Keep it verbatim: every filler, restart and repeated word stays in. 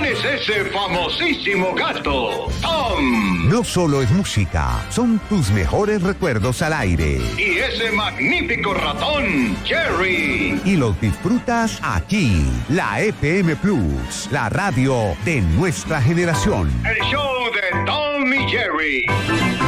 es ese famosísimo gato, Tom. No solo es música, son tus mejores recuerdos al aire. Y ese magnífico ratón, Jerry. Y los disfrutas aquí, la F M Plus, la radio de nuestra generación. El show de Tom y Jerry.